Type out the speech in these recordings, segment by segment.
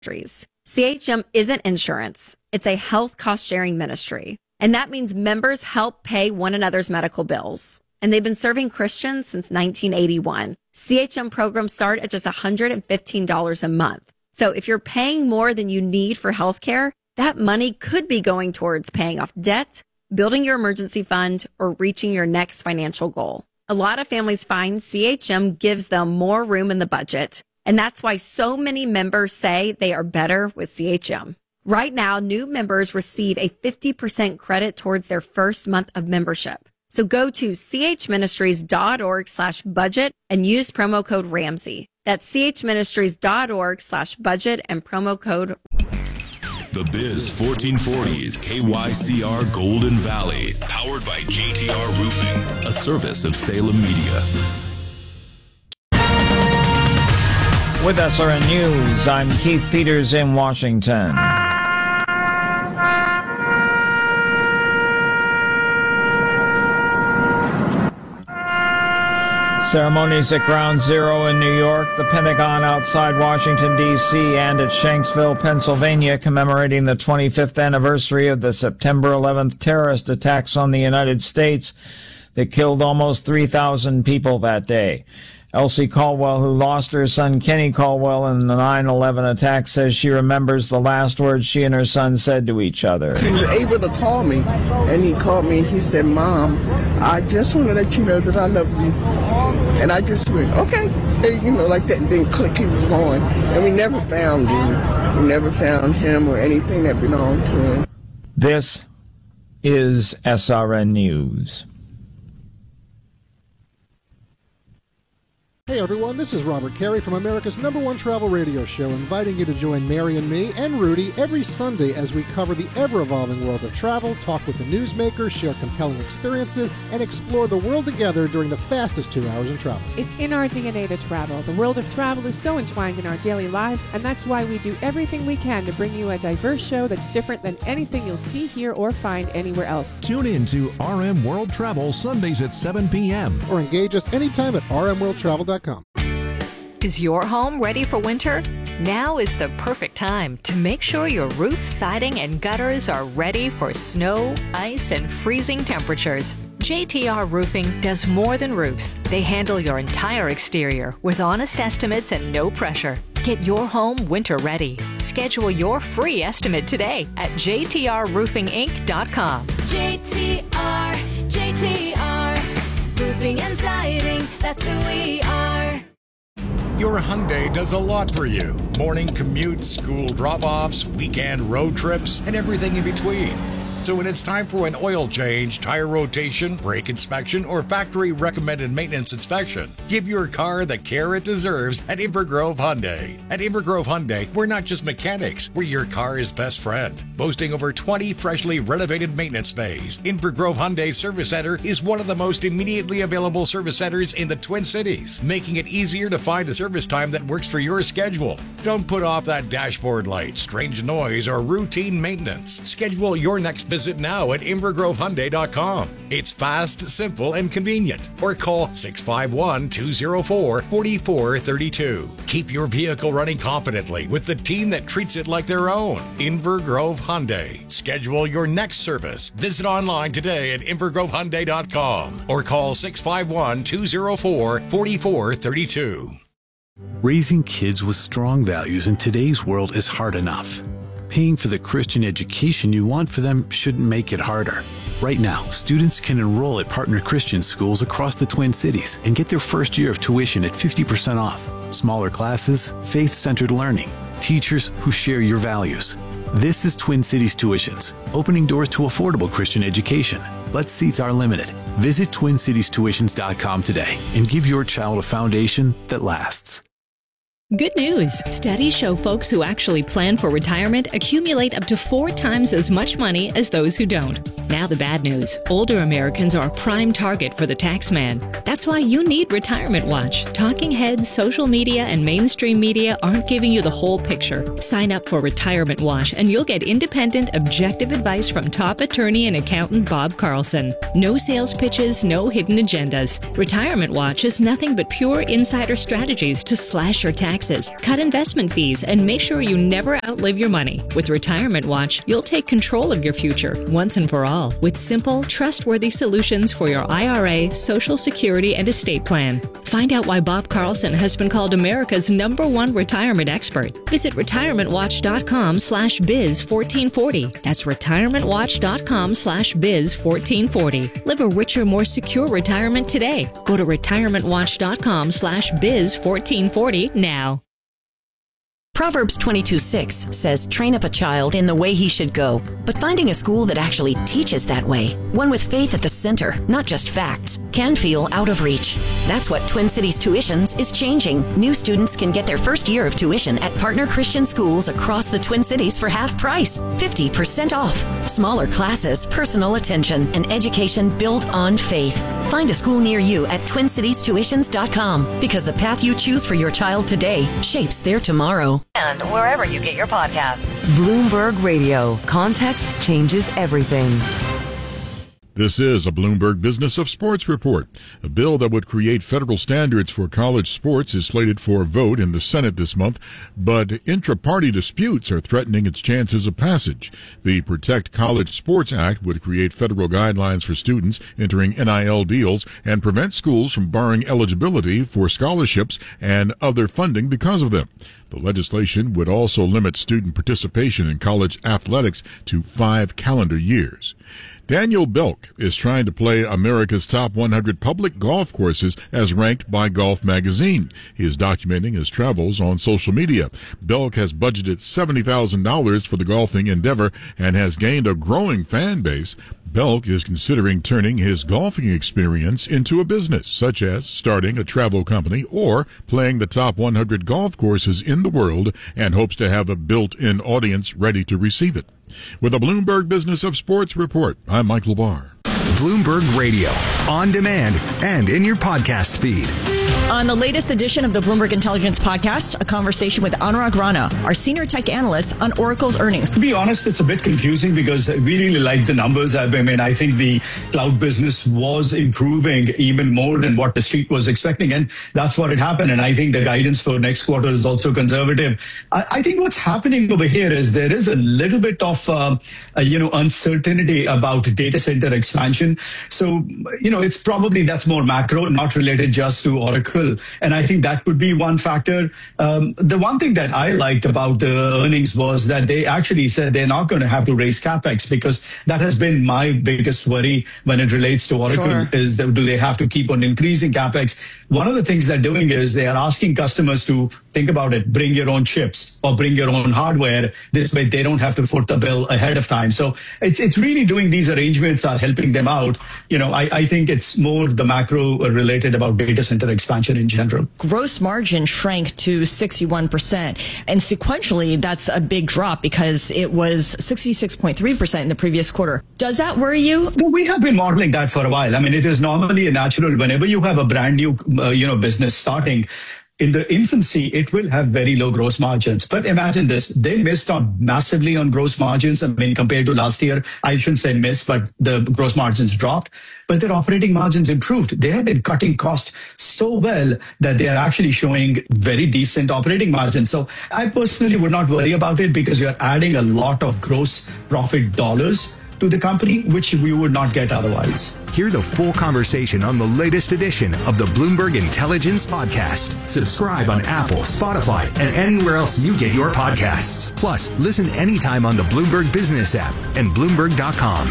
Ministries. CHM isn't insurance. It's a health cost-sharing ministry. And that means members help pay one another's medical bills. And they've been serving Christians since 1981. CHM programs start at just $115 a month. So if you're paying more than you need for healthcare, that money could be going towards paying off debt, building your emergency fund, or reaching your next financial goal. A lot of families find CHM gives them more room in the budget, and that's why so many members say they are better with CHM. Right now, new members receive a 50% credit towards their first month of membership. So go to chministries.org/budget and use promo code Ramsey. That's chministries.org/budget and promo code. The Biz 1440 is KYCR Golden Valley, powered by JTR Roofing, a service of Salem Media. With SRN News, I'm Keith Peters in Washington. Ceremonies at Ground Zero in New York, the Pentagon outside Washington, D.C., and at Shanksville, Pennsylvania, commemorating the 25th anniversary of the September 11th terrorist attacks on the United States that killed almost 3,000 people that day. Elsie Caldwell, who lost her son Kenny Caldwell in the 9/11 attack, says she remembers the last words she and her son said to each other. He was able to call me, and he called me and he said, "Mom, I just want to let you know that I love you." And I just went, okay, like that, and then click, he was gone. And we never found him. We never found him or anything that belonged to him. This is SRN News. Hey everyone, this is Robert Carey from America's #1 travel radio show, inviting you to join Mary and me and Rudy every Sunday as we cover the ever-evolving world of travel, talk with the newsmakers, share compelling experiences, and explore the world together during the fastest 2 hours in travel. It's in our DNA to travel. The world of travel is so entwined in our daily lives, and that's why we do everything we can to bring you a diverse show that's different than anything you'll see, hear, or find anywhere else. Tune in to RM World Travel Sundays at 7 p.m. Or engage us anytime at rmworldtravel.com. Is your home ready for winter? Now is the perfect time to make sure your roof, siding, and gutters are ready for snow, ice, and freezing temperatures. JTR Roofing does more than roofs. They handle your entire exterior with honest estimates and no pressure. Get your home winter ready. Schedule your free estimate today at jtrroofinginc.com. JTR, roofing and siding, that's who we are. Your Hyundai does a lot for you. Morning commutes, school drop-offs, weekend road trips, and everything in between. So when it's time for an oil change, tire rotation, brake inspection, or factory recommended maintenance inspection, give your car the care it deserves at Invergrove Hyundai. At Invergrove Hyundai, we're not just mechanics, we're your car's best friend. Boasting over 20 freshly renovated maintenance bays, Invergrove Hyundai Service Center is one of the most immediately available service centers in the Twin Cities, making it easier to find a service time that works for your schedule. Don't put off that dashboard light, strange noise, or routine maintenance. Schedule your next visit now at InvergroveHyundai.com. It's fast, simple, and convenient. Or call 651-204-4432. Keep your vehicle running confidently with the team that treats it like their own. Invergrove Hyundai. Schedule your next service. Visit online today at InvergroveHyundai.com or call 651-204-4432. Raising kids with strong values in today's world is hard enough. Paying for the Christian education you want for them shouldn't make it harder. Right now, students can enroll at partner Christian schools across the Twin Cities and get their first year of tuition at 50% off. Smaller classes, faith-centered learning, teachers who share your values. This is Twin Cities Tuitions, opening doors to affordable Christian education. But seats are limited. Visit TwinCitiesTuitions.com today and give your child a foundation that lasts. Good news! Studies show folks who actually plan for retirement accumulate up to 4 times as much money as those who don't. Now the bad news. Older Americans are a prime target for the tax man. That's why you need Retirement Watch. Talking heads, social media, and mainstream media aren't giving you the whole picture. Sign up for Retirement Watch and you'll get independent, objective advice from top attorney and accountant Bob Carlson. No sales pitches, no hidden agendas. Retirement Watch is nothing but pure insider strategies to slash your tax taxes, cut investment fees, and make sure you never outlive your money. With Retirement Watch, you'll take control of your future once and for all with simple, trustworthy solutions for your IRA, Social Security, and estate plan. Find out why Bob Carlson has been called America's #1 retirement expert. Visit retirementwatch.com/biz1440. That's retirementwatch.com/biz1440. Live a richer, more secure retirement today. Go to retirementwatch.com/biz1440 now. Proverbs 22:6 says, "Train up a child in the way he should go." But finding a school that actually teaches that way, one with faith at the center, not just facts, can feel out of reach. That's what Twin Cities Tuitions is changing. New students can get their first year of tuition at partner Christian schools across the Twin Cities for half price, 50% off. Smaller classes, personal attention, and education built on faith. Find a school near you at TwinCitiesTuitions.com, because the path you choose for your child today shapes their tomorrow. And wherever you get your podcasts. Bloomberg Radio. Context changes everything. This is a Bloomberg Business of Sports report. A bill that would create federal standards for college sports is slated for a vote in the Senate this month, but intra-party disputes are threatening its chances of passage. The Protect College Sports Act would create federal guidelines for students entering NIL deals and prevent schools from barring eligibility for scholarships and other funding because of them. The legislation would also limit student participation in college athletics to 5 calendar years. Daniel Belk is trying to play America's top 100 public golf courses as ranked by Golf Magazine. He is documenting his travels on social media. Belk has budgeted $70,000 for the golfing endeavor and has gained a growing fan base. Belk is considering turning his golfing experience into a business, such as starting a travel company or playing the top 100 golf courses in the world, and hopes to have a built-in audience ready to receive it. With a Bloomberg Business of Sports report, I'm Michael Barr. Bloomberg Radio, on demand and in your podcast feed. On the latest edition of the Bloomberg Intelligence Podcast, a conversation with Anurag Rana, our senior tech analyst on Oracle's earnings. To be honest, it's a bit confusing because we really like the numbers. I mean, I think the cloud business was improving even more than what the street was expecting, and that's what had happened. And I think the guidance for next quarter is also conservative. I think what's happening over here is there is a little bit of, uncertainty about data center expansion. So, it's probably that's more macro, not related just to Oracle. And I think that could be one factor. The one thing that I liked about the earnings was that they actually said they're not going to have to raise CapEx, because that has been my biggest worry when it relates to Oracle, is that do they have to keep on increasing CapEx? One of the things they're doing is they are asking customers to think about it, bring your own chips or bring your own hardware. This way they don't have to foot the bill ahead of time. So it's really doing these arrangements are helping them out. I think it's more the macro related about data center expansion in general. Gross margin shrank to 61%. And sequentially, that's a big drop because it was 66.3% in the previous quarter. Does that worry you? Well, we have been modeling that for a while. I mean, it is normally a natural whenever you have a brand new, business starting. In the infancy, it will have very low gross margins. But imagine this, they missed out massively on gross margins. I mean, compared to last year, I shouldn't say missed, but the gross margins dropped. But their operating margins improved. They have been cutting costs so well that they are actually showing very decent operating margins. So I personally would not worry about it, because you're adding a lot of gross profit dollars to the company, which we would not get otherwise. Hear the full conversation on the latest edition of the Bloomberg Intelligence Podcast. Subscribe on Apple, Spotify, and anywhere else you get your podcasts. Plus, listen anytime on the Bloomberg Business app and Bloomberg.com.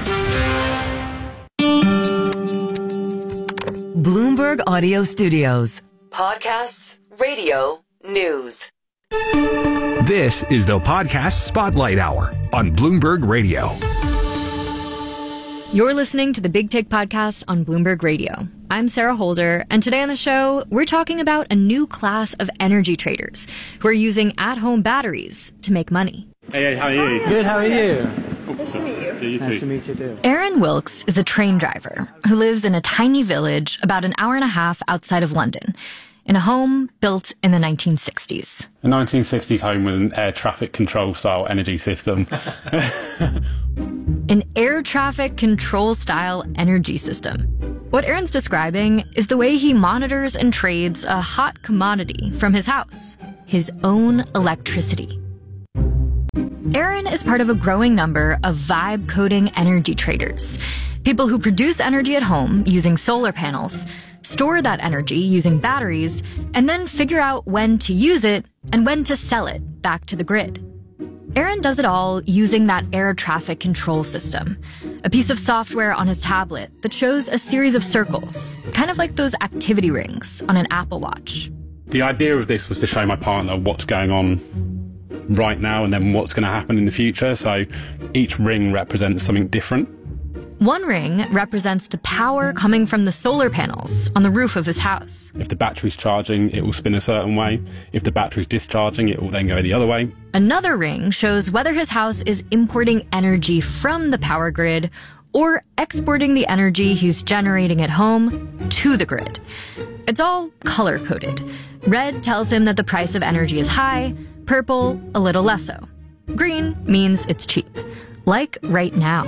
Bloomberg Audio Studios. Podcasts, radio, news. This is the Podcast Spotlight Hour on Bloomberg Radio. You're listening to the Big Take Podcast on Bloomberg Radio. I'm Sarah Holder, and today on the show, we're talking about a new class of energy traders who are using at-home batteries to make money. Hey, how are you? Good, how are you? Nice to meet you. Yeah, you too. Nice to meet you too. Aaron Wilkes is a train driver who lives in a tiny village about an hour and a half outside of London, in a home built in the 1960s. A 1960s home with an air traffic control style energy system. An air traffic control style energy system. What Aaron's describing is the way he monitors and trades a hot commodity from his house. his own electricity. Aaron is part of a growing number of vibe coding energy traders, people who produce energy at home using solar panels, store that energy using batteries, and then figure out when to use it and when to sell it back to the grid. Aaron does it all using that air traffic control system, a piece of software on his tablet that shows a series of circles, kind of like those activity rings on an Apple Watch. The idea of this was to show my partner what's going on right now and then what's going to happen in the future. So each ring represents something different. One ring represents the power coming from the solar panels on the roof of his house. If the battery's charging, it will spin a certain way. If the battery's discharging, it will then go the other way. Another ring shows whether his house is importing energy from the power grid or exporting the energy he's generating at home to the grid. It's all color-coded. Red tells him that the price of energy is high, purple, a little less so. Green means it's cheap, like right now.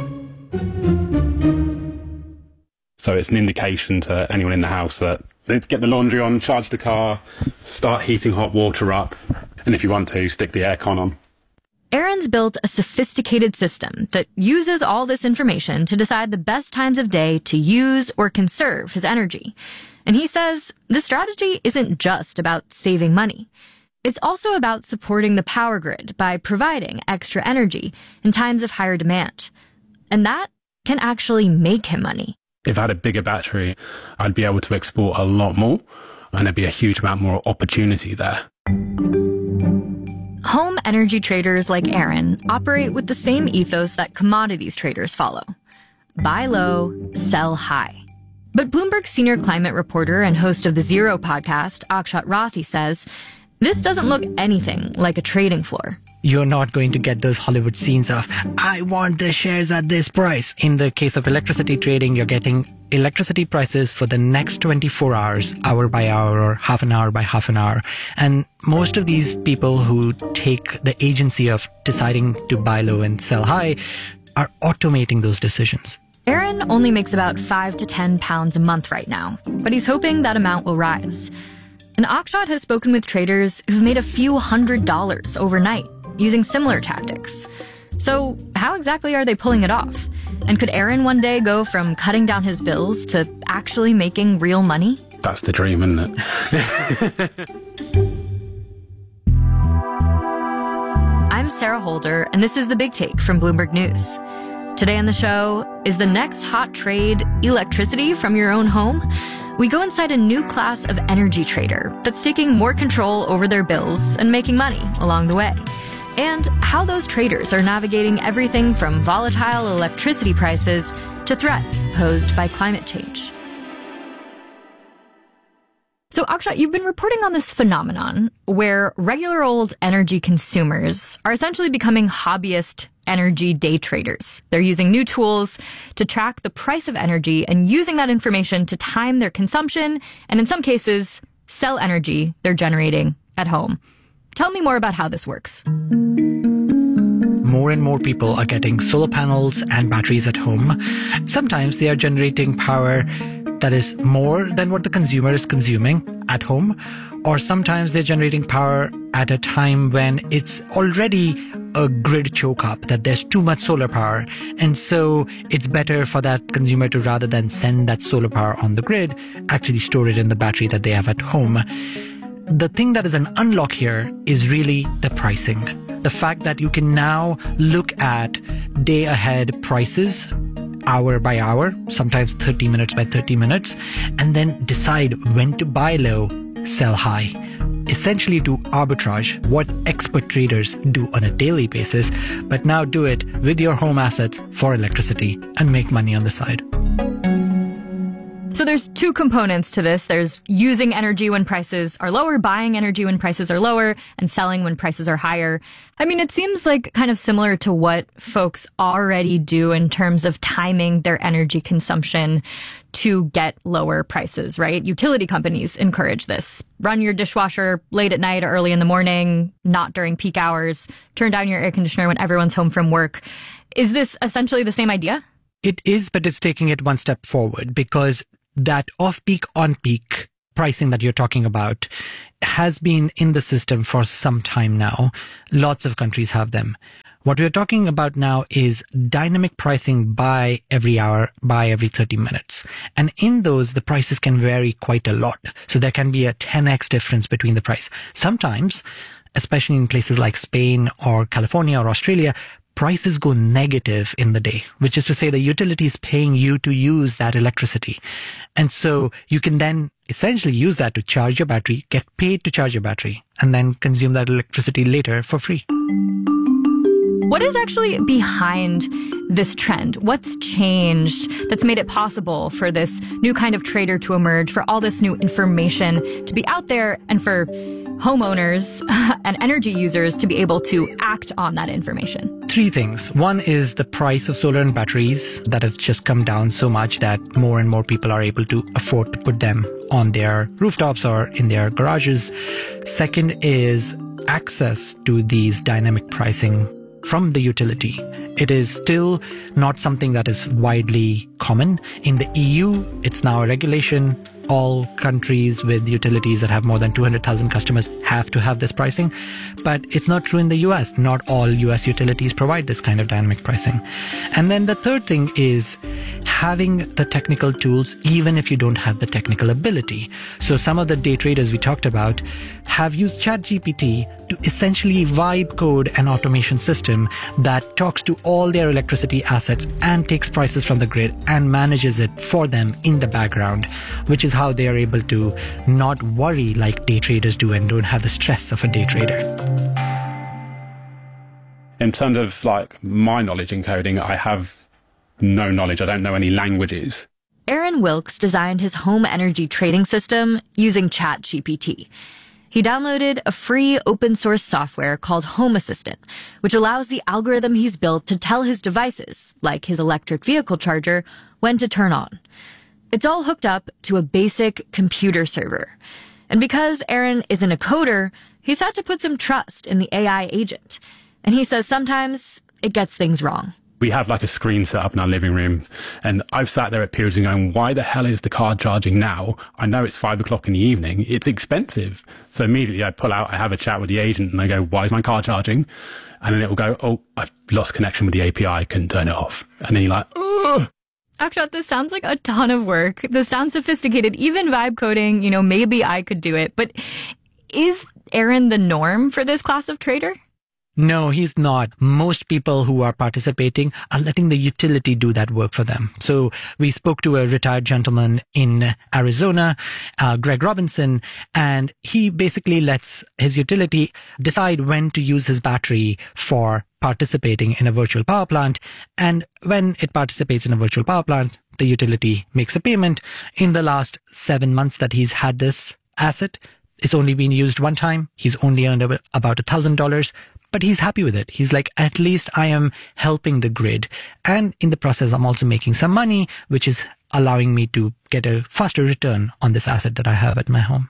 So it's an indication to anyone in the house that let's get the laundry on, charge the car, start heating hot water up, and if you want to, stick the aircon on. Aaron's built a sophisticated system that uses all this information to decide the best times of day to use or conserve his energy. And he says this strategy isn't just about saving money. It's also about supporting the power grid by providing extra energy in times of higher demand. And that can actually make him money. If I had a bigger battery, I'd be able to export a lot more, and there'd be a huge amount more opportunity there. Home energy traders like Aaron operate with the same ethos that commodities traders follow. Buy low, sell high. But Bloomberg senior climate reporter and host of the Zero podcast, Akshat Rathi, says this doesn't look anything like a trading floor. You're not going to get those Hollywood scenes of, I want the shares at this price. In the case of electricity trading, you're getting electricity prices for the next 24 hours, hour by hour, or half an hour by half an hour. And most of these people who take the agency of deciding to buy low and sell high are automating those decisions. Aaron only makes about 5 to 10 pounds a month right now, but he's hoping that amount will rise. And Akshat has spoken with traders who've made a few $100s overnight using similar tactics. So how exactly are they pulling it off? And could Aaron one day go from cutting down his bills to actually making real money? That's the dream, isn't it? I'm Sarah Holder, and this is The Big Take from Bloomberg News. Today on the show, is the next hot trade electricity from your own home? We go inside a new class of energy trader that's taking more control over their bills and making money along the way. And how those traders are navigating everything from volatile electricity prices to threats posed by climate change. So, Akshat, you've been reporting on this phenomenon where regular old energy consumers are essentially becoming hobbyist energy day traders. They're using new tools to track the price of energy and using that information to time their consumption and, in some cases, sell energy they're generating at home. Tell me more about how this works. More and more people are getting solar panels and batteries at home. Sometimes they are generating power that is more than what the consumer is consuming at home, or sometimes they're generating power at a time when it's already a grid choke up, that there's too much solar power. And so it's better for that consumer to, rather than send that solar power on the grid, actually store it in the battery that they have at home. The thing that is an unlock here is really the pricing. The fact that you can now look at day ahead prices, hour by hour, sometimes 30 minutes by 30 minutes, and then decide when to buy low, sell high. Essentially do arbitrage, what expert traders do on a daily basis, but now do it with your home assets for electricity and make money on the side. So there's two components to this. There's using energy when prices are lower, buying energy when prices are lower, and selling when prices are higher. I mean, it seems like kind of similar to what folks already do in terms of timing their energy consumption to get lower prices, right? Utility companies encourage this. Run your dishwasher late at night or early in the morning, not during peak hours. Turn down your air conditioner when everyone's home from work. Is this essentially the same idea? It is, but it's taking it one step forward, because that off-peak, on-peak pricing that you're talking about has been in the system for some time now. Lots of countries have them. What we're talking about now is dynamic pricing by every hour, by every 30 minutes. And in those, the prices can vary quite a lot. So there can be a 10x difference between the price. Sometimes, especially in places like Spain or California or Australia, prices go negative in the day, which is to say the utility is paying you to use that electricity. And so you can then essentially use that to charge your battery, get paid to charge your battery, and then consume that electricity later for free. What is actually behind this trend? What's changed that's made it possible for this new kind of trader to emerge, for all this new information to be out there, and for homeowners and energy users to be able to act on that information? 3 things. One is the price of solar and batteries that have just come down so much that more and more people are able to afford to put them on their rooftops or in their garages. Second is access to these dynamic pricing from the utility. It is still not something that is widely common. In the EU, it's now a regulation. All countries with utilities that have more than 200,000 customers have to have this pricing. But it's not true in the US. Not all US utilities provide this kind of dynamic pricing. And then the third thing is having the technical tools, even if you don't have the technical ability. So some of the day traders we talked about have used ChatGPT to essentially vibe code an automation system that talks to all their electricity assets and takes prices from the grid and manages it for them in the background, which is how they are able to not worry like day traders do and don't have the stress of a day trader. In terms of like my knowledge in coding, I have no knowledge. I don't know any languages. Aaron Wilkes designed his home energy trading system using ChatGPT. He downloaded a free open source software called Home Assistant, which allows the algorithm he's built to tell his devices, like his electric vehicle charger, when to turn on. It's all hooked up to a basic computer server. And because Aaron isn't a coder, he's had to put some trust in the AI agent. And he says sometimes it gets things wrong. We have like a screen set up in our living room, and I've sat there at periods and going, why the hell is the car charging now? I know it's 5 o'clock in the evening. It's expensive. So immediately I pull out, I have a chat with the agent and I go, why is my car charging? And then it will go, oh, I've lost connection with the API. I couldn't turn it off. And then you're like, ugh. Akshat, this sounds like a ton of work. This sounds sophisticated. Even vibe coding, maybe I could do it. But is Aaron the norm for this class of trader? No, he's not. Most people who are participating are letting the utility do that work for them. So we spoke to a retired gentleman in Arizona, Greg Robinson, and he basically lets his utility decide when to use his battery for participating in a virtual power plant. And when it participates in a virtual power plant, the utility makes a payment. In the last 7 months that he's had this asset, it's only been used one time. He's only earned about $1,000. But he's happy with it. He's like, at least I am helping the grid. And in the process, I'm also making some money, which is allowing me to get a faster return on this asset that I have at my home.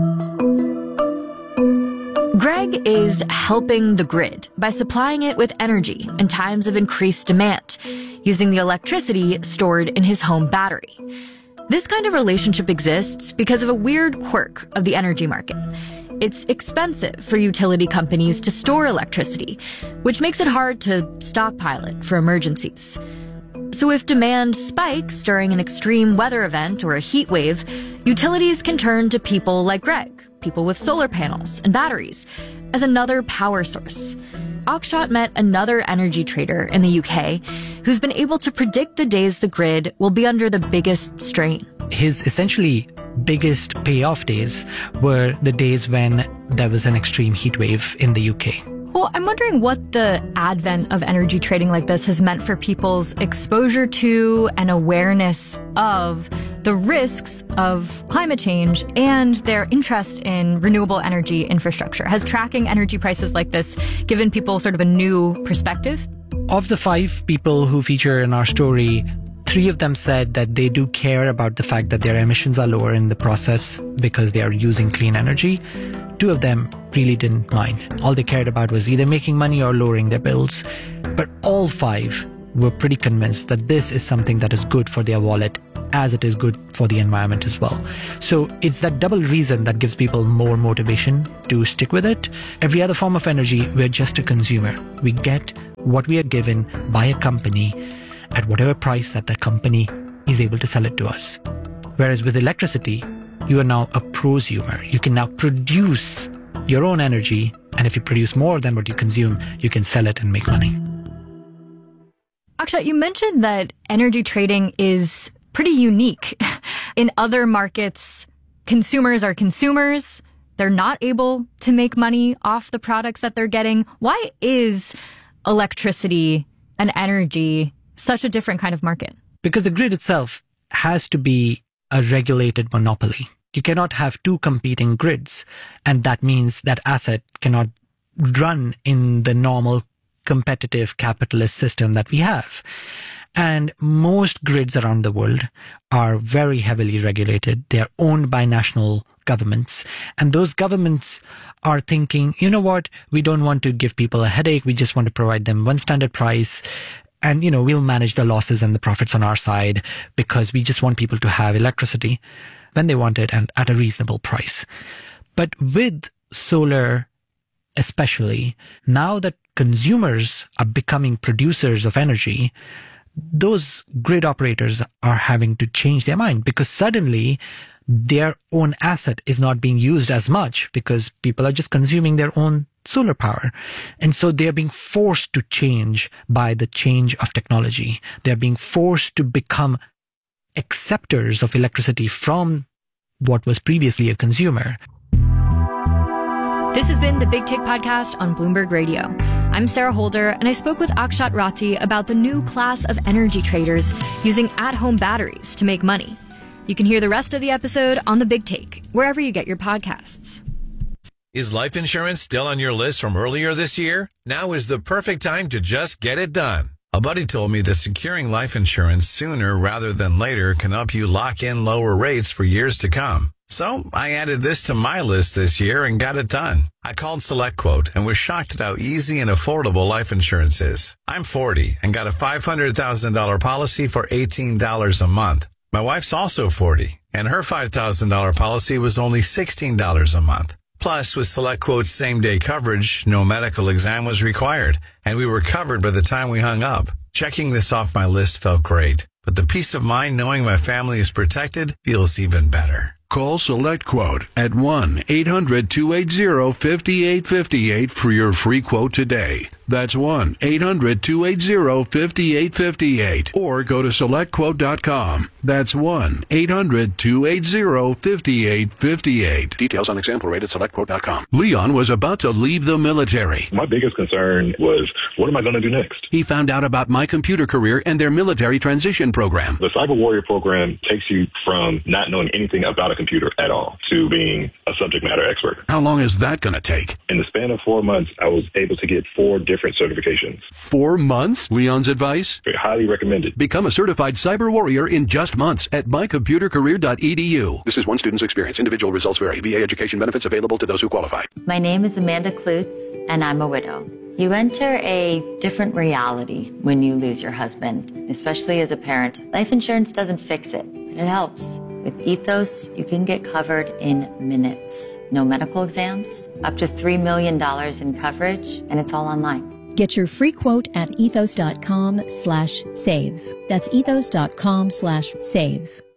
Greg is helping the grid by supplying it with energy in times of increased demand, using the electricity stored in his home battery. This kind of relationship exists because of a weird quirk of the energy market. It's expensive for utility companies to store electricity, which makes it hard to stockpile it for emergencies. So if demand spikes during an extreme weather event or a heat wave, utilities can turn to people like Greg, people with solar panels and batteries, as another power source. Akshat met another energy trader in the UK who's been able to predict the days the grid will be under the biggest strain. His essentially biggest payoff days were the days when there was an extreme heat wave in the UK. Well, I'm wondering what the advent of energy trading like this has meant for people's exposure to and awareness of the risks of climate change and their interest in renewable energy infrastructure. Has tracking energy prices like this given people sort of a new perspective? Of the 5 people who feature in our story, 3 of them said that they do care about the fact that their emissions are lower in the process because they are using clean energy. 2 of them really didn't mind. All they cared about was either making money or lowering their bills. But all 5 were pretty convinced that this is something that is good for their wallet as it is good for the environment as well. So it's that double reason that gives people more motivation to stick with it. Every other form of energy, we're just a consumer. We get what we are given by a company at whatever price that the company is able to sell it to us. Whereas with electricity, you are now a prosumer. You can now produce your own energy, and if you produce more than what you consume, you can sell it and make money. Akshat, you mentioned that energy trading is pretty unique. In other markets, consumers are consumers. They're not able to make money off the products that they're getting. Why is electricity and energy such a different kind of market? Because the grid itself has to be a regulated monopoly. You cannot have two competing grids, and that means that asset cannot run in the normal competitive capitalist system that we have. And most grids around the world are very heavily regulated. They are owned by national governments. And those governments are thinking, you know what, we don't want to give people a headache. We just want to provide them one standard price. And, we'll manage the losses and the profits on our side because we just want people to have electricity when they want it and at a reasonable price. But with solar especially, now that consumers are becoming producers of energy, those grid operators are having to change their mind because suddenly their own asset is not being used as much because people are just consuming their own solar power. And so they're being forced to change by the change of technology. They're being forced to become acceptors of electricity from what was previously a consumer. This has been the Big Take Podcast on Bloomberg Radio. I'm Sarah Holder, and I spoke with Akshat Rathi about the new class of energy traders using at-home batteries to make money. You can hear the rest of the episode on the Big Take, wherever you get your podcasts. Is life insurance still on your list from earlier this year? Now is the perfect time to just get it done. A buddy told me that securing life insurance sooner rather than later can help you lock in lower rates for years to come. So I added this to my list this year and got it done. I called SelectQuote and was shocked at how easy and affordable life insurance is. I'm 40 and got a $500,000 policy for $18 a month. My wife's also 40 and her $5,000 policy was only $16 a month. Plus, with SelectQuote's same-day coverage, no medical exam was required, and we were covered by the time we hung up. Checking this off my list felt great, but the peace of mind knowing my family is protected feels even better. Call SelectQuote at 1-800-280-5858 for your free quote today. That's 1-800-280-5858. Or go to SelectQuote.com. That's 1-800-280-5858. Details on example rate at SelectQuote.com. Leon was about to leave the military. My biggest concern was, what am I going to do next? He found out about My Computer Career and their military transition program. The Cyber Warrior program takes you from not knowing anything about a computer at all to being a subject matter expert. How long is that going to take? In the span of 4 months, I was able to get 4 different certifications. 4 months? Leon's advice? Highly recommended. Become a certified cyber warrior in just months at mycomputercareer.edu. This is one student's experience. Individual results vary. VA education benefits available to those who qualify. My name is Amanda Klutz, and I'm a widow. You enter a different reality when you lose your husband, especially as a parent. Life insurance doesn't fix it, but it helps. With Ethos, you can get covered in minutes. No medical exams, up to $3 million in coverage, and it's all online. Get your free quote at ethos.com/save. That's ethos.com/save.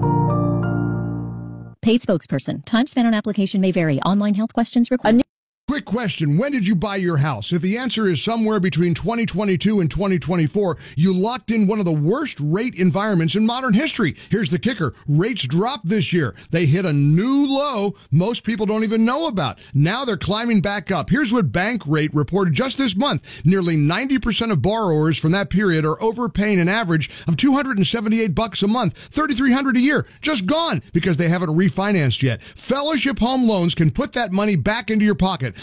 Paid spokesperson. Time spent on application may vary. Online health questions required. Quick question. When did you buy your house? If the answer is somewhere between 2022 and 2024, you locked in one of the worst rate environments in modern history. Here's the kicker. Rates dropped this year. They hit a new low most people don't even know about. Now they're climbing back up. Here's what Bankrate reported just this month. Nearly 90% of borrowers from that period are overpaying an average of $278 a month, $3,300 a year. Just gone because they haven't refinanced yet. Fellowship Home Loans can put that money back into your pocket.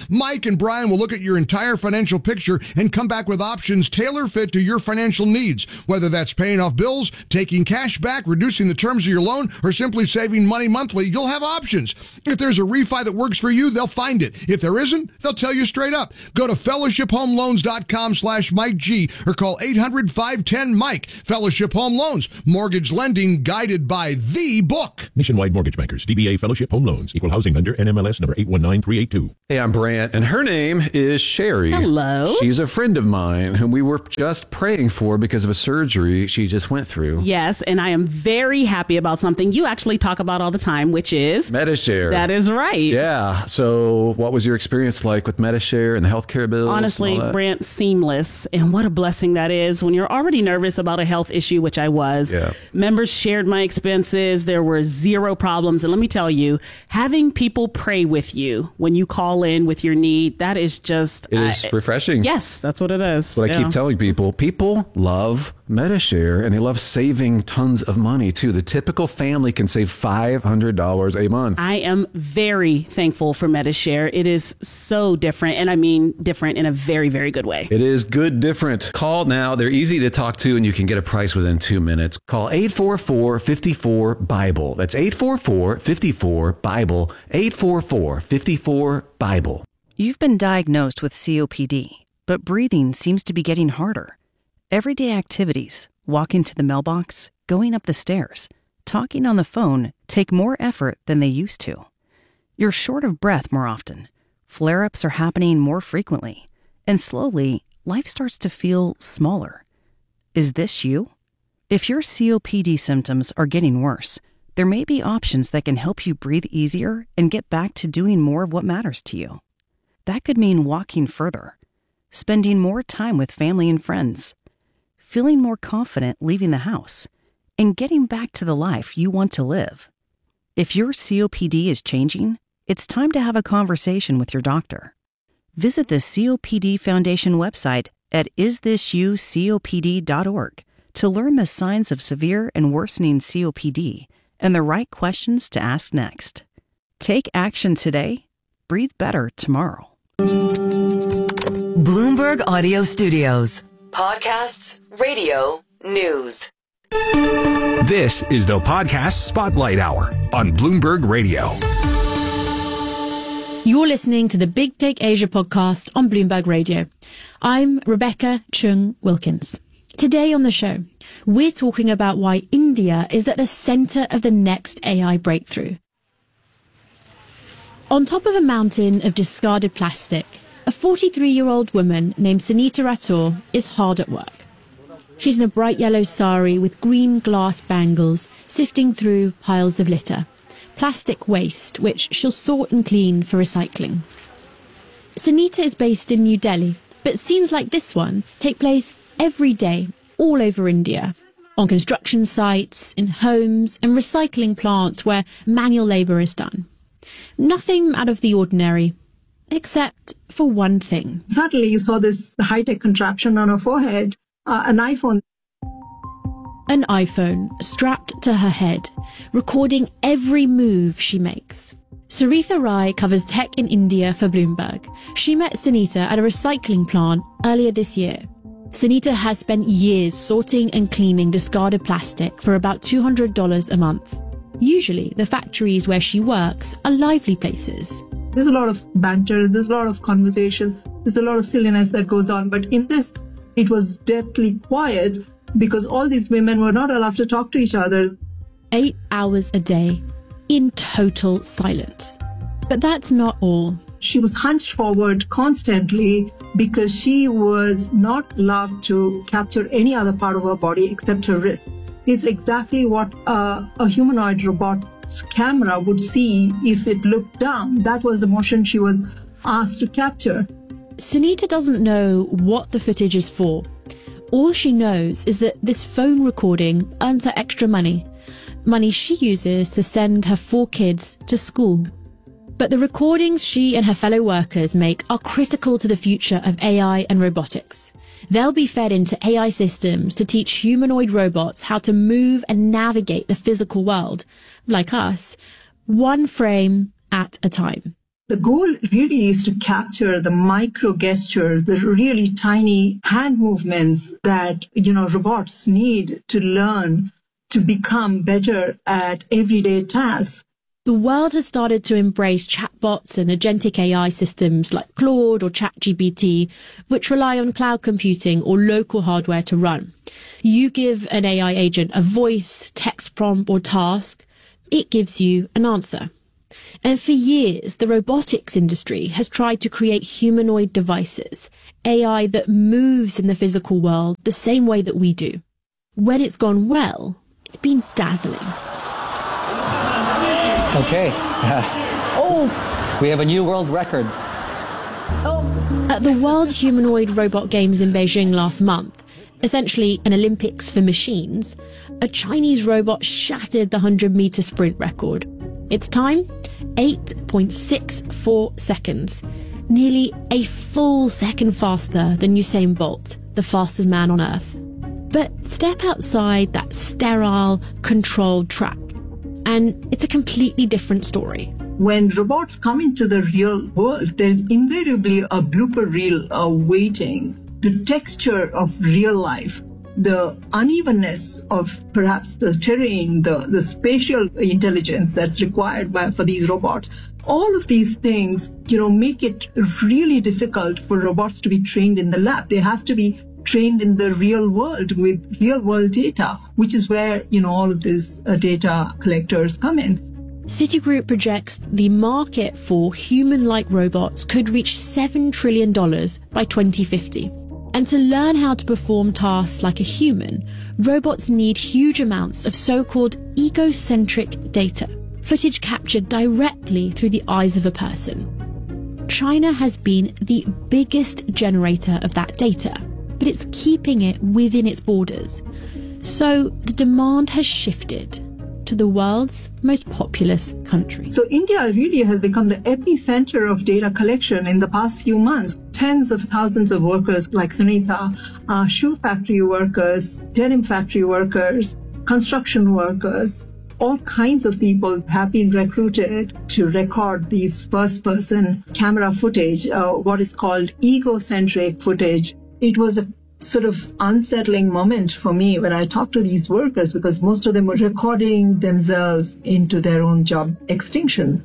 Mike and Brian will look at your entire financial picture and come back with options tailor-fit to your financial needs, whether that's paying off bills, taking cash back, reducing the terms of your loan, or simply saving money monthly. You'll have options. If there's a refi that works for you, they'll find it. If there isn't, they'll tell you straight up. Go to fellowshiphomeloans.com/Mike G or call 800-510-MIKE. Fellowship Home Loans. Mortgage lending guided by the book. Nationwide Mortgage Bankers, DBA Fellowship Home Loans, Equal Housing Lender, NMLS number 819382. Hey, I'm Brant, and her name is Sherry. Hello. She's a friend of mine whom we were just praying for because of a surgery she just went through. Yes, and I am very happy about something you actually talk about all the time, which is Medi-Share. That is right. Yeah. So what was your experience like with Medi-Share and the healthcare bills? Honestly, Brant, seamless. And what a blessing that is when you're already nervous about a health issue, which I was. Yeah. Members shared my expenses. There were zero problems. And let me tell you, having people pray with you when you call in with your need, that is just... It is refreshing. Yes, that's what it is. What I keep telling people love Medi-Share, and they love saving tons of money, too. The typical family can save $500 a month. I am very thankful for Medi-Share. It is so different, and I mean different in a very, very good way. It is good different. Call now. They're easy to talk to, and you can get a price within 2 minutes. Call 844-54-BIBLE. That's 844-54-BIBLE. 844-54-BIBLE. You've been diagnosed with COPD, but breathing seems to be getting harder. Everyday activities, walking to the mailbox, going up the stairs, talking on the phone take more effort than they used to. You're short of breath more often. Flare-ups are happening more frequently. And slowly, life starts to feel smaller. Is this you? If your COPD symptoms are getting worse, there may be options that can help you breathe easier and get back to doing more of what matters to you. That could mean walking further, spending more time with family and friends, feeling more confident leaving the house, and getting back to the life you want to live. If your COPD is changing, it's time to have a conversation with your doctor. Visit the COPD Foundation website at isthisyoucopd.org to learn the signs of severe and worsening COPD and the right questions to ask next. Take action today. Breathe better tomorrow. Bloomberg Audio Studios. Podcasts, radio, news. This is the Podcast Spotlight Hour on Bloomberg Radio. You're listening to the Big Take Asia podcast on Bloomberg Radio. I'm Rebecca Chung Wilkins. Today on the show, we're talking about why India is at the center of the next AI breakthrough. On top of a mountain of discarded plastic, a 43-year-old woman named Sunita Rathore is hard at work. She's in a bright yellow sari with green glass bangles, sifting through piles of litter. Plastic waste, which she'll sort and clean for recycling. Sunita is based in New Delhi, but scenes like this one take place every day, all over India. On construction sites, in homes, and recycling plants where manual labour is done. Nothing out of the ordinary, except for one thing. Suddenly you saw this high-tech contraption on her forehead, an iPhone. An iPhone strapped to her head, recording every move she makes. Saritha Rai covers tech in India for Bloomberg. She met Sunita at a recycling plant earlier this year. Sunita has spent years sorting and cleaning discarded plastic for about $200 a month. Usually, the factories where she works are lively places. There's a lot of banter, there's a lot of conversation, there's a lot of silliness that goes on. But in this, it was deathly quiet because all these women were not allowed to talk to each other. 8 hours a day, in total silence. But that's not all. She was hunched forward constantly because she was not allowed to capture any other part of her body except her wrist. It's exactly what a humanoid robot's camera would see if it looked down. That was the motion she was asked to capture. Sunita doesn't know what the footage is for. All she knows is that this phone recording earns her extra money. Money she uses to send her 4 kids to school. But the recordings she and her fellow workers make are critical to the future of AI and robotics. They'll be fed into AI systems to teach humanoid robots how to move and navigate the physical world, like us, one frame at a time. The goal really is to capture the micro gestures, the really tiny hand movements that, robots need to learn to become better at everyday tasks. The world has started to embrace chatbots and agentic AI systems like Claude or ChatGPT, which rely on cloud computing or local hardware to run. You give an AI agent a voice, text prompt, or task, it gives you an answer. And for years, the robotics industry has tried to create humanoid devices, AI that moves in the physical world the same way that we do. When it's gone well, it's been dazzling. Okay. We have a new world record. At the World Humanoid Robot Games in Beijing last month, essentially an Olympics for machines, a Chinese robot shattered the 100-meter sprint record. Its time? 8.64 seconds. Nearly a full second faster than Usain Bolt, the fastest man on Earth. But step outside that sterile, controlled track, and it's a completely different story. When robots come into the real world, there's invariably a blooper reel waiting. The texture of real life, the unevenness of perhaps the terrain, the spatial intelligence that's required for these robots, all of these things, make it really difficult for robots to be trained in the lab. They have to be trained in the real world with real world data, which is where, all of these data collectors come in. Citigroup projects the market for human-like robots could reach $7 trillion by 2050. And to learn how to perform tasks like a human, robots need huge amounts of so-called egocentric data, footage captured directly through the eyes of a person. China has been the biggest generator of that data, but it's keeping it within its borders. So the demand has shifted to the world's most populous country. So India really has become the epicenter of data collection in the past few months. Tens of thousands of workers like Sunita, shoe factory workers, denim factory workers, construction workers, all kinds of people have been recruited to record these first-person camera footage, what is called egocentric footage. It was a sort of unsettling moment for me when I talked to these workers because most of them were recording themselves into their own job extinction.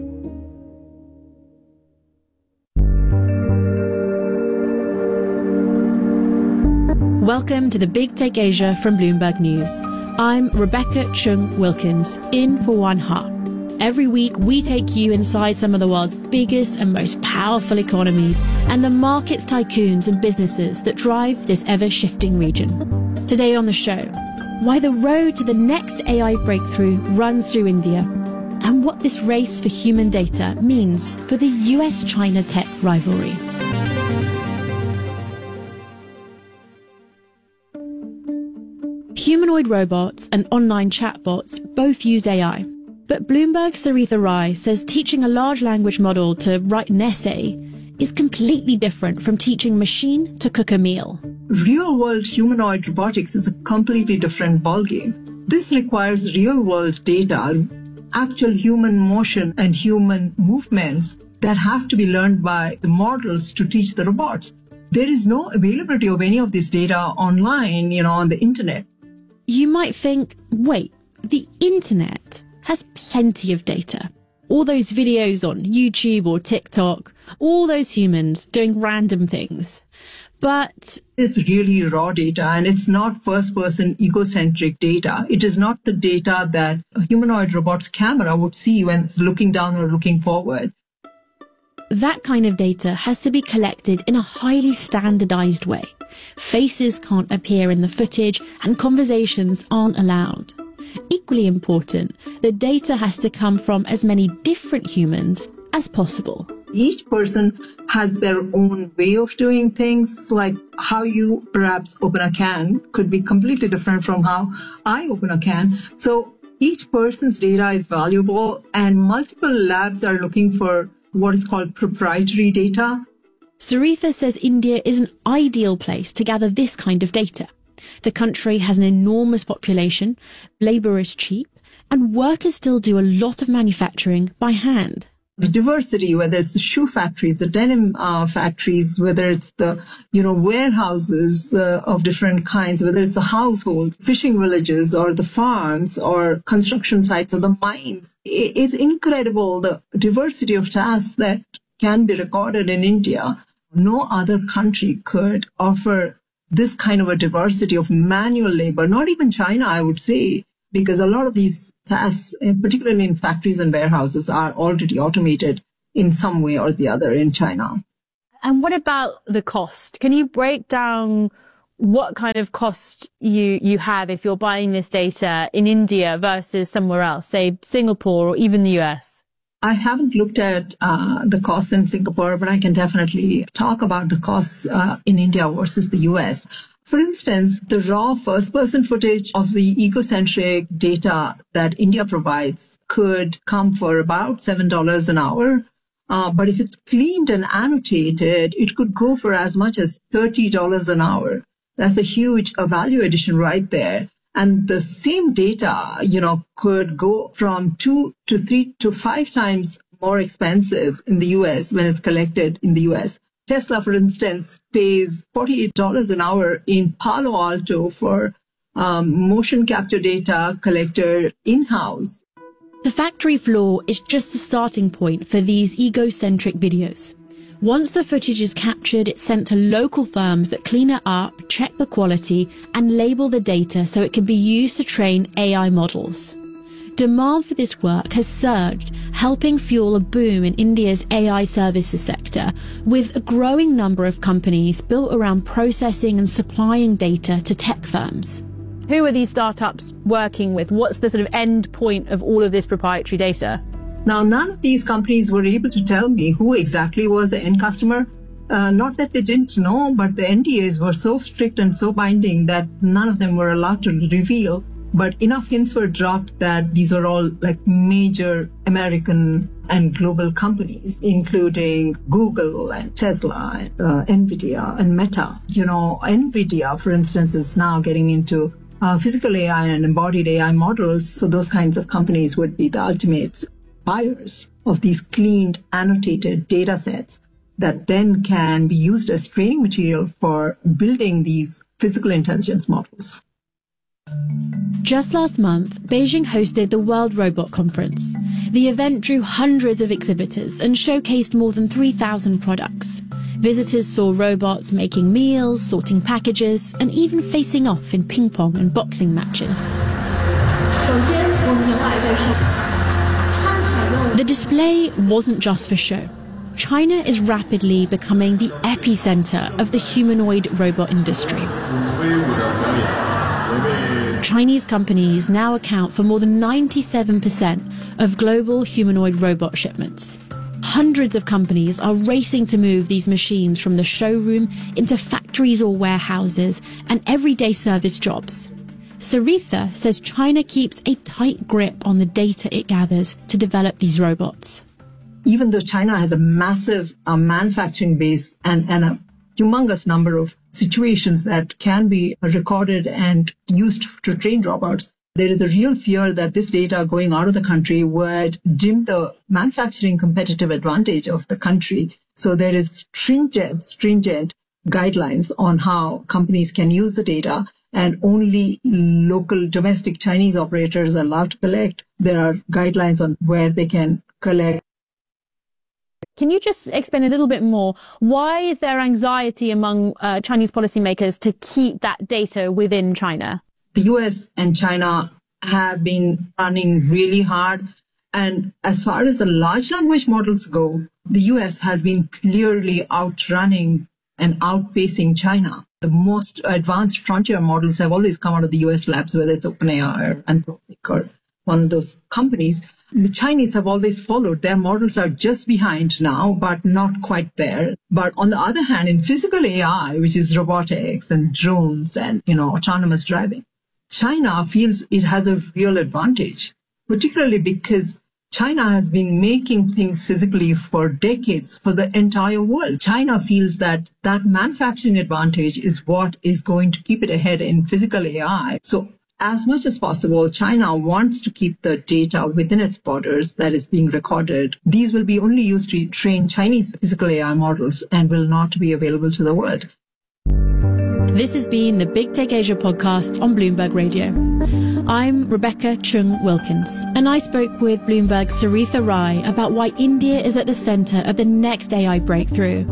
Welcome to the Big Take Asia from Bloomberg News. I'm Rebecca Chung Wilkins, in for Wan Ha. Every week, we take you inside some of the world's biggest and most powerful economies and the markets, tycoons and businesses that drive this ever-shifting region. Today on the show, why the road to the next AI breakthrough runs through India and what this race for human data means for the US-China tech rivalry. Humanoid robots and online chatbots both use AI. But Bloomberg's Saritha Rai says teaching a large language model to write an essay is completely different from teaching a machine to cook a meal. Real-world humanoid robotics is a completely different ballgame. This requires real-world data, actual human motion and human movements that have to be learned by the models to teach the robots. There is no availability of any of this data online, on the internet. You might think, wait, the internet has plenty of data. All those videos on YouTube or TikTok, all those humans doing random things. But it's really raw data, and it's not first-person egocentric data. It is not the data that a humanoid robot's camera would see when it's looking down or looking forward. That kind of data has to be collected in a highly standardized way. Faces can't appear in the footage, and conversations aren't allowed. Equally important, the data has to come from as many different humans as possible. Each person has their own way of doing things, like how you perhaps open a can could be completely different from how I open a can. So each person's data is valuable, and multiple labs are looking for what is called proprietary data. Saritha says India is an ideal place to gather this kind of data. The country has an enormous population, labour is cheap, and workers still do a lot of manufacturing by hand. The diversity, whether it's the shoe factories, the denim factories, whether it's the, warehouses of different kinds, whether it's the households, fishing villages, or the farms, or construction sites, or the mines. It's incredible, the diversity of tasks that can be recorded in India. No other country could offer this kind of a diversity of manual labor, not even China, I would say, because a lot of these tasks, particularly in factories and warehouses, are already automated in some way or the other in China. And what about the cost? Can you break down what kind of cost you have if you're buying this data in India versus somewhere else, say Singapore or even the US? I haven't looked at the costs in Singapore, but I can definitely talk about the costs in India versus the US. For instance, the raw first-person footage of the ecocentric data that India provides could come for about $7 an hour. But if it's cleaned and annotated, it could go for as much as $30 an hour. That's a huge value addition right there. And the same data, could go from 2 to 3 to 5 times more expensive in the US when it's collected in the US. Tesla, for instance, pays $48 an hour in Palo Alto for motion capture data collected in-house. The factory floor is just the starting point for these egocentric videos. Once the footage is captured, it's sent to local firms that clean it up, check the quality, and label the data so it can be used to train AI models. Demand for this work has surged, helping fuel a boom in India's AI services sector, with a growing number of companies built around processing and supplying data to tech firms. Who are these startups working with? What's the sort of end point of all of this proprietary data? Now, none of these companies were able to tell me who exactly was the end customer. Not that they didn't know, but the NDAs were so strict and so binding that none of them were allowed to reveal. But enough hints were dropped that these are all like major American and global companies, including Google and Tesla, and NVIDIA and Meta. NVIDIA, for instance, is now getting into physical AI and embodied AI models. So those kinds of companies would be the ultimate buyers of these cleaned, annotated data sets that then can be used as training material for building these physical intelligence models. Just last month, Beijing hosted the World Robot Conference. The event drew hundreds of exhibitors and showcased more than 3,000 products. Visitors saw robots making meals, sorting packages, and even facing off in ping pong and boxing matches. The display wasn't just for show. China is rapidly becoming the epicenter of the humanoid robot industry. Chinese companies now account for more than 97% of global humanoid robot shipments. Hundreds of companies are racing to move these machines from the showroom into factories or warehouses and everyday service jobs. Saritha says China keeps a tight grip on the data it gathers to develop these robots. Even though China has a massive manufacturing base and a humongous number of situations that can be recorded and used to train robots, there is a real fear that this data going out of the country would dim the manufacturing competitive advantage of the country. So there is stringent guidelines on how companies can use the data, and only local domestic Chinese operators are allowed to collect. There are guidelines on where they can collect. Can you just explain a little bit more? Why is there anxiety among Chinese policymakers to keep that data within China? The US and China have been running really hard. And as far as the large language models go, the US has been clearly outrunning and outpacing China. The most advanced frontier models have always come out of the US labs, whether it's OpenAI or Anthropic or one of those companies. The Chinese have always followed. Their models are just behind now, but not quite there. But on the other hand, in physical AI, which is robotics and drones and, autonomous driving, China feels it has a real advantage, particularly because China has been making things physically for decades for the entire world. China feels that that manufacturing advantage is what is going to keep it ahead in physical AI. So as much as possible, China wants to keep the data within its borders that is being recorded. These will be only used to train Chinese physical AI models and will not be available to the world. This has been the Big Tech Asia podcast on Bloomberg Radio. I'm Rebecca Chung Wilkins, and I spoke with Bloomberg's Saritha Rai about why India is at the center of the next AI breakthrough.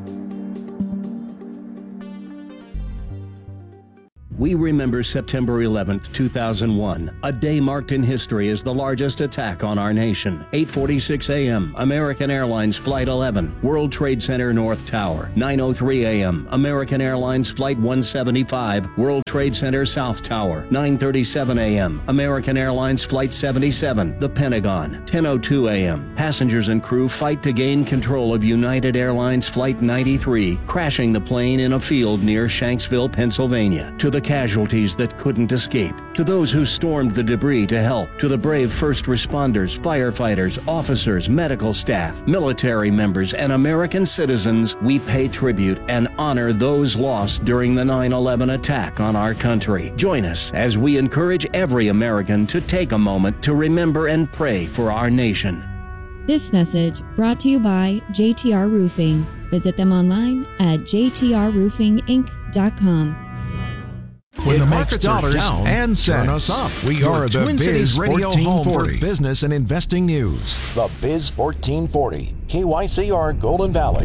We remember September 11th, 2001, a day marked in history as the largest attack on our nation. 8:46 a.m., American Airlines Flight 11, World Trade Center North Tower. 9:03 a.m., American Airlines Flight 175, World Trade Center South Tower. 9:37 a.m., American Airlines Flight 77, the Pentagon. 10:02 a.m., passengers and crew fight to gain control of United Airlines Flight 93, crashing the plane in a field near Shanksville, Pennsylvania. To the casualties that couldn't escape, to those who stormed the debris to help, to the brave first responders, firefighters, officers, medical staff, military members, and American citizens, we pay tribute and honor those lost during the 9/11 attack on our country. Join us as we encourage every American to take a moment to remember and pray for our nation. This message brought to you by JTR Roofing. Visit them online at jtrroofinginc.com. When the markets dollars down and turn us up. We are the Twin Cities Radio home for business and investing news. The Biz 1440, KYCR Golden Valley.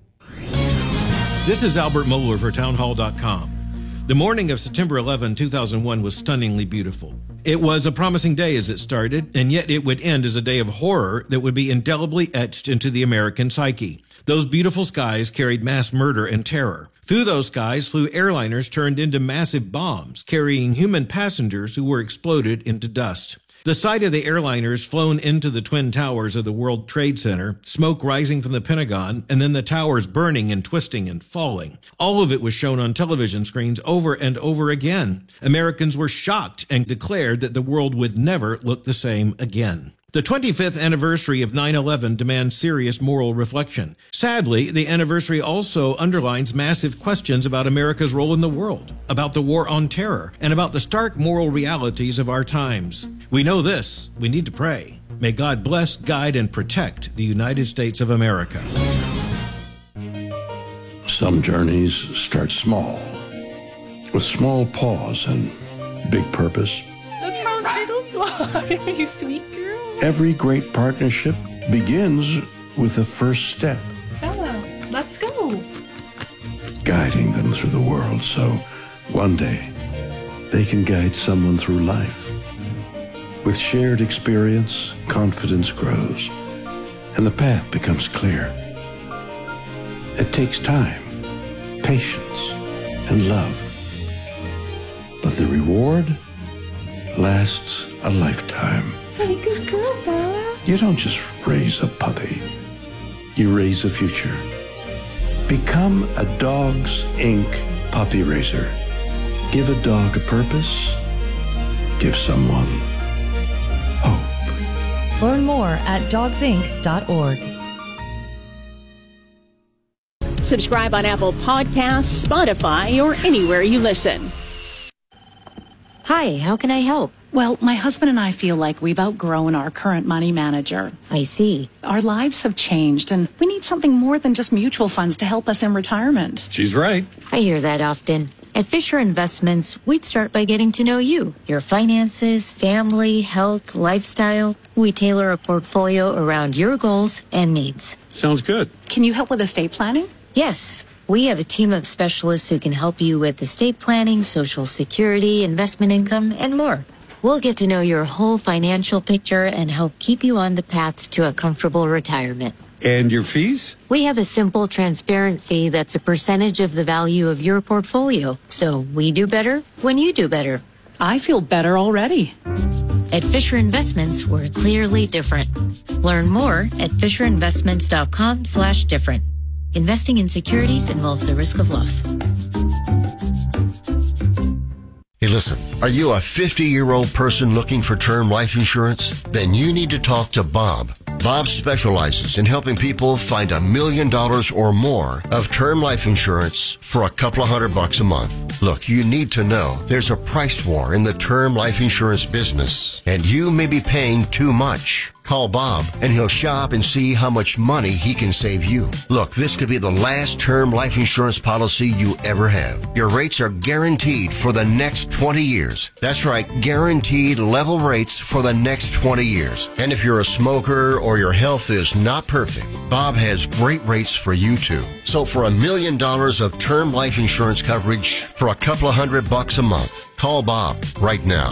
This is Albert Mohler for townhall.com. The morning of September 11, 2001 was stunningly beautiful. It was a promising day as it started, and yet it would end as a day of horror that would be indelibly etched into the American psyche. Those beautiful skies carried mass murder and terror. Through those skies flew airliners turned into massive bombs, carrying human passengers who were exploded into dust. The sight of the airliners flown into the Twin Towers of the World Trade Center, smoke rising from the Pentagon, and then the towers burning and twisting and falling. All of it was shown on television screens over and over again. Americans were shocked and declared that the world would never look the same again. The 25th anniversary of 9/11 demands serious moral reflection. Sadly, the anniversary also underlines massive questions about America's role in the world, about the war on terror, and about the stark moral realities of our times. We know this. We need to pray. May God bless, guide, and protect the United States of America. Some journeys start small, with small pause and big purpose. Look how little fly, you sweet girl. Every great partnership begins with the first step. Bella, let's go. Guiding them through the world so one day they can guide someone through life. With shared experience, confidence grows, and the path becomes clear. It takes time, patience, and love. But the reward lasts a lifetime. Hey, good girl, Bella. You don't just raise a puppy. You raise a future. Become a Dogs Inc. puppy raiser. Give a dog a purpose. Give someone hope. Learn more at dogsinc.org. Subscribe on Apple Podcasts, Spotify, or anywhere you listen. Hi, how can I help? Well, my husband and I feel like we've outgrown our current money manager. I see. Our lives have changed, and we need something more than just mutual funds to help us in retirement. She's right. I hear that often. At Fisher Investments, we'd start by getting to know you, your finances, family, health, lifestyle. We tailor a portfolio around your goals and needs. Sounds good. Can you help with estate planning? Yes. We have a team of specialists who can help you with estate planning, Social Security, investment income, and more. We'll get to know your whole financial picture and help keep you on the path to a comfortable retirement. And your fees? We have a simple, transparent fee that's a percentage of the value of your portfolio. So we do better when you do better. I feel better already. At Fisher Investments, we're clearly different. Learn more at FisherInvestments.com/different. Investing in securities involves the risk of loss. Hey, listen, are you a 50-year-old person looking for term life insurance? Then you need to talk to Bob. Bob specializes in helping people find $1 million or more of term life insurance for for a couple of $100 a month. Look, you need to know there's a price war in the term life insurance business, and you may be paying too much. Call Bob, and he'll shop and see how much money he can save you. Look, this could be the last term life insurance policy you ever have. Your rates are guaranteed for the next 20 years. That's right, guaranteed level rates for the next 20 years. And if you're a smoker or your health is not perfect, Bob has great rates for you too. So for $1 million of term life insurance coverage for a couple of $100 a month, call Bob right now.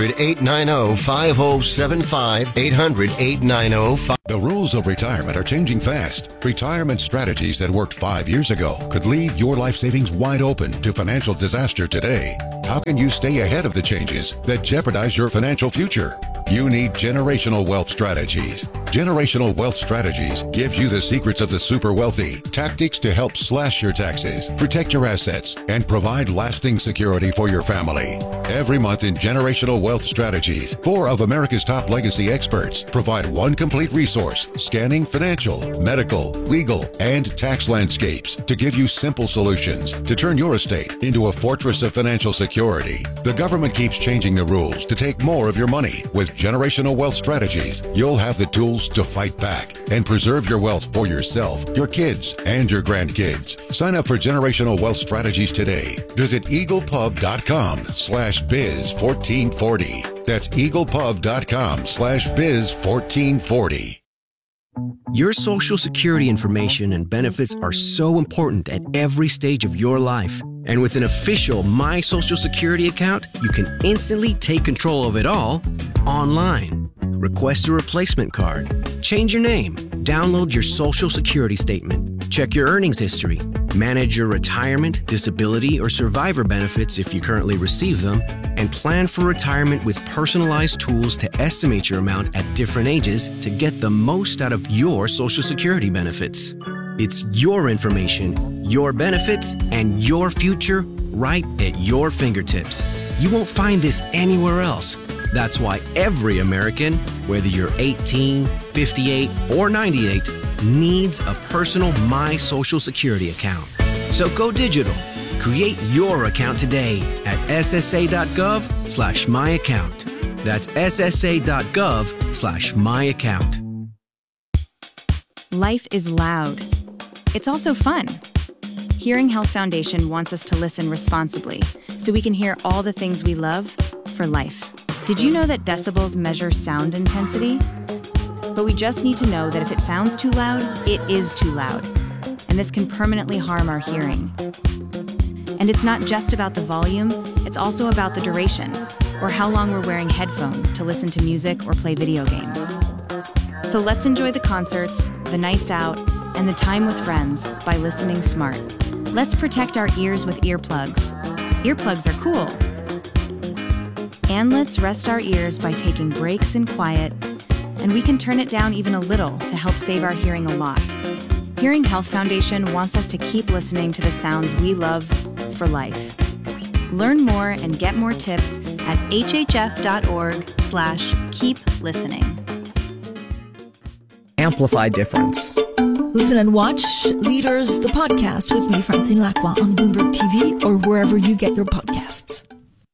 800-890-5075. 800-890-5075. The rules of retirement are changing fast. Retirement strategies that worked 5 years ago could leave your life savings wide open to financial disaster today. How can you stay ahead of the changes that jeopardize your financial future? You need Generational Wealth Strategies. Generational Wealth Strategies gives you the secrets of the super wealthy, tactics to help slash your taxes, protect your assets, and provide lasting security for your family. Every month in Generational Wealth Strategies, 4 of America's top legacy experts provide one complete resource scanning financial, medical, legal, and tax landscapes to give you simple solutions to turn your estate into a fortress of financial security. The government keeps changing the rules to take more of your money. With Generational Wealth Strategies, you'll have the tools to fight back and preserve your wealth for yourself, your kids, and your grandkids. Sign up for Generational Wealth Strategies today. Visit eaglepub.com/biz1440. That's eaglepub.com/biz1440. Your Social Security information and benefits are so important at every stage of your life. And with an official My Social Security account, you can instantly take control of it all online. Request a replacement card, change your name, download your Social Security statement, check your earnings history, manage your retirement, disability, or survivor benefits if you currently receive them, and plan for retirement with personalized tools to estimate your amount at different ages to get the most out of your Social Security benefits. It's your information, your benefits, and your future right at your fingertips. You won't find this anywhere else. That's why every American, whether you're 18, 58, or 98, needs a personal My Social Security account. So go digital. Create your account today at ssa.gov/myaccount. That's ssa.gov/myaccount. Life is loud. It's also fun. Hearing Health Foundation wants us to listen responsibly so we can hear all the things we love for life. Did you know that decibels measure sound intensity? But we just need to know that if it sounds too loud, it is too loud. And this can permanently harm our hearing. And it's not just about the volume, it's also about the duration, or how long we're wearing headphones to listen to music or play video games. So let's enjoy the concerts, the nights out, and the time with friends by listening smart. Let's protect our ears with earplugs. Earplugs are cool. And let's rest our ears by taking breaks in quiet, and we can turn it down even a little to help save our hearing a lot. Hearing Health Foundation wants us to keep listening to the sounds we love for life. Learn more and get more tips at hhf.org/keep-listening. Amplify difference. Listen and watch Leaders, the podcast with me, Francine Lacroix, on Bloomberg TV or wherever you get your podcasts.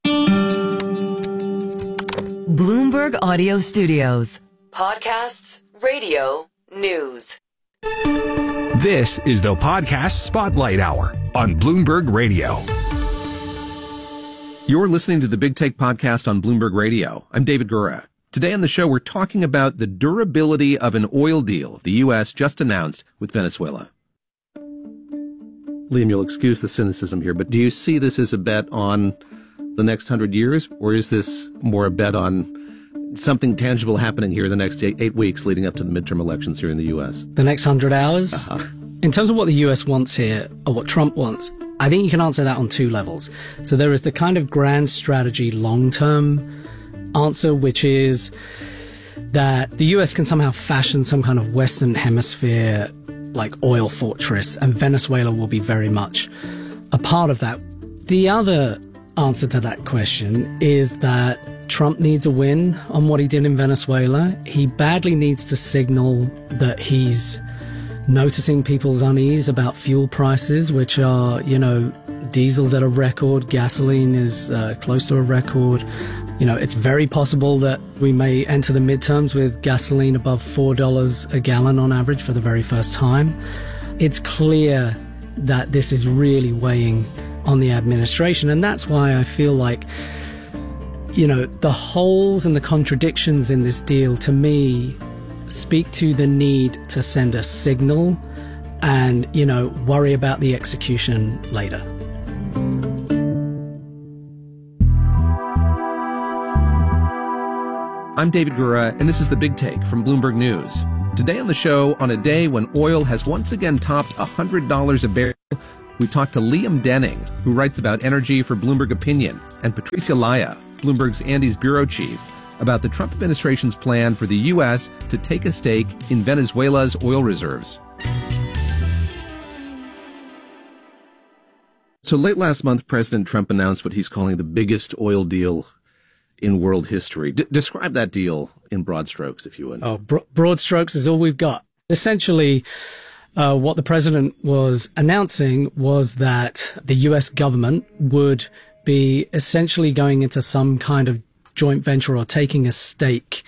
Bloomberg Audio Studios. Podcasts, radio, news. This is the Podcast Spotlight Hour on Bloomberg Radio. You're listening to the Big Take Podcast on Bloomberg Radio. I'm David Gura. Today on the show, we're talking about the durability of an oil deal the U.S. just announced with Venezuela. Liam, you'll excuse the cynicism here, but do you see this as a bet on the next 100 years, or is this more a bet on something tangible happening here in the next 8 weeks leading up to the midterm elections here in the U.S.? The next 100 hours? In terms of what the U.S. wants here, or what Trump wants, I think you can answer that on two levels. So there is the kind of grand strategy long-term answer, which is that the U.S. can somehow fashion some kind of Western Hemisphere like oil fortress, and Venezuela will be very much a part of that. The other answer to that question is that Trump needs a win on what he did in Venezuela. He badly needs to signal that he's noticing people's unease about fuel prices, which are, diesel's at a record, gasoline is close to a record. It's very possible that we may enter the midterms with gasoline above $4 a gallon on average for the very first time. It's clear that this is really weighing on the administration, and that's why I feel like, the holes and the contradictions in this deal, to me, speak to the need to send a signal and, worry about the execution later. I'm David Gura, and this is The Big Take from Bloomberg News. Today on the show, on a day when oil has once again topped $100 a barrel, we talk to Liam Denning, who writes about energy for Bloomberg Opinion, and Patricia Laya, Bloomberg's Andes bureau chief, about the Trump administration's plan for the U.S. to take a stake in Venezuela's oil reserves. So late last month, President Trump announced what he's calling the biggest oil deal in world history. Describe that deal in broad strokes, if you would. Oh, broad strokes is all we've got. Essentially, what the president was announcing was that the U.S. government would be essentially going into some kind of joint venture or taking a stake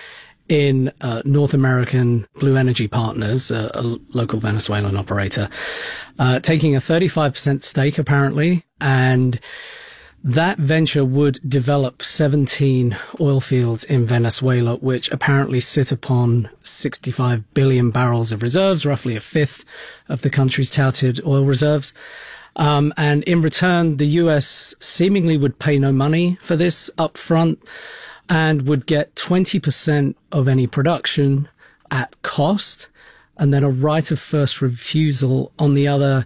in North American Blue Energy Partners, a local Venezuelan operator, taking a 35% stake apparently, and that venture would develop 17 oil fields in Venezuela, which apparently sit upon 65 billion barrels of reserves, roughly a fifth of the country's touted oil reserves. And in return, the U.S. seemingly would pay no money for this up front and would get 20% of any production at cost, and then a right of first refusal on the other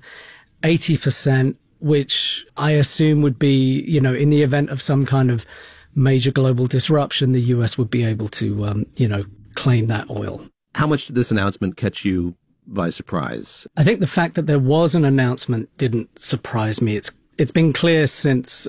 80%, which I assume would be, in the event of some kind of major global disruption, the U.S. would be able to, claim that oil. How much did this announcement catch you by surprise? I think the fact that there was an announcement didn't surprise me. It's been clear since,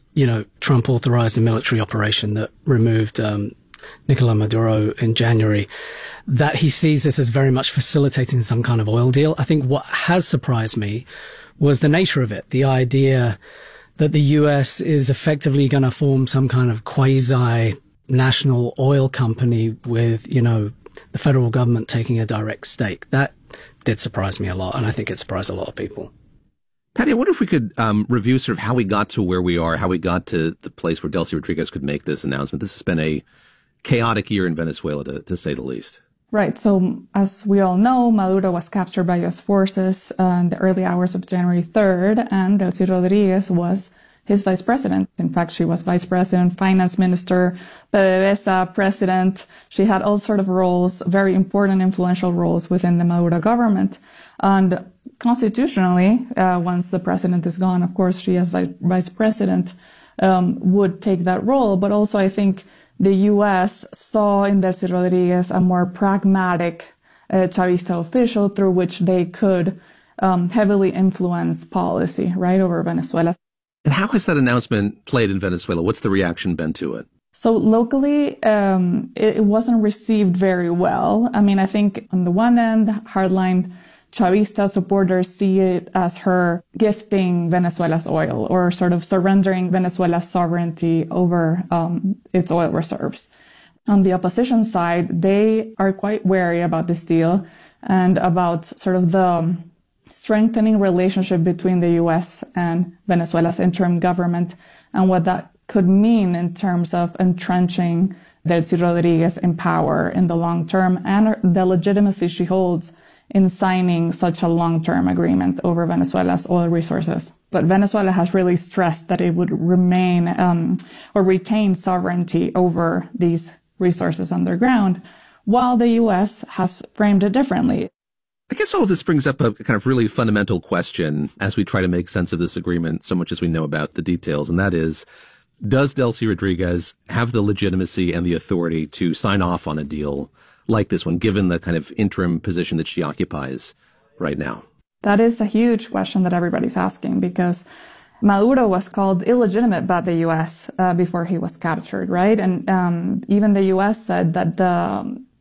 Trump authorized a military operation that removed Nicolas Maduro in January, that he sees this as very much facilitating some kind of oil deal. I think what has surprised me was the nature of it, the idea that the U.S. is effectively going to form some kind of quasi-national oil company with, the federal government taking a direct stake. That did surprise me a lot, and I think it surprised a lot of people. Patty, I wonder if we could review sort of how we got to where we are, how we got to the place where Delcy Rodriguez could make this announcement. This has been a chaotic year in Venezuela, to say the least. Right. So as we all know, Maduro was captured by U.S. forces in the early hours of January 3rd, and Delcy Rodriguez was his vice president. In fact, she was vice president, finance minister, PDVSA president. She had all sort of roles, very important, influential roles within the Maduro government. And constitutionally, once the president is gone, of course, she as vice president would take that role. But also, I think the U.S. saw in Delcy Rodriguez a more pragmatic Chavista official through which they could heavily influence policy, right, over Venezuela. And how has that announcement played in Venezuela? What's the reaction been to it? So locally, it wasn't received very well. I mean, I think on the one end, hardline Chavista supporters see it as her gifting Venezuela's oil or sort of surrendering Venezuela's sovereignty over its oil reserves. On the opposition side, they are quite wary about this deal and about sort of the strengthening relationship between the U.S. and Venezuela's interim government and what that could mean in terms of entrenching Delcy Rodriguez in power in the long term and the legitimacy she holds in signing such a long-term agreement over Venezuela's oil resources. But Venezuela has really stressed that it would remain or retain sovereignty over these resources underground, while the U.S. has framed it differently. I guess all of this brings up a kind of really fundamental question as we try to make sense of this agreement, so much as we know about the details, and that is, does Delcy Rodriguez have the legitimacy and the authority to sign off on a deal like this one, given the kind of interim position that she occupies right now? That is a huge question that everybody's asking, because Maduro was called illegitimate by the U.S. Before he was captured, right? And even the U.S. said that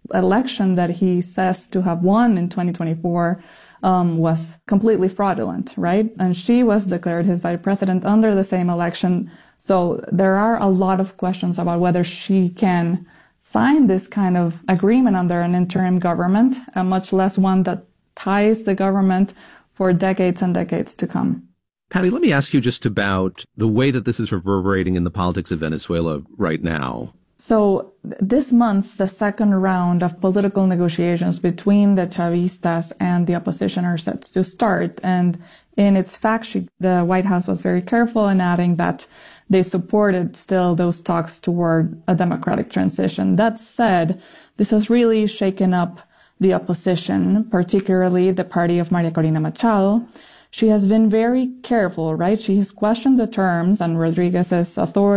election that he says to have won in 2024 was completely fraudulent, right? And she was declared his vice president under the same election. So there are a lot of questions about whether she can sign this kind of agreement under an interim government, much less one that ties the government for decades and decades to come. Patty, let me ask you just about the way that this is reverberating in the politics of Venezuela right now. So this month, the second round of political negotiations between the Chavistas and the opposition are set to start. And in its fact sheet, the White House was very careful in adding that they supported still those talks toward a democratic transition. That said, this has really shaken up the opposition, particularly the party of Maria Corina Machado. She has been very careful, right? She has questioned the terms and Rodriguez's authority